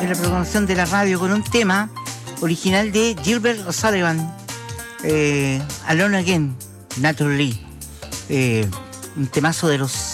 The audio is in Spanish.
en la programación de la radio con un tema original de Gilbert O'Sullivan, Alone Again, Naturally. Un temazo de los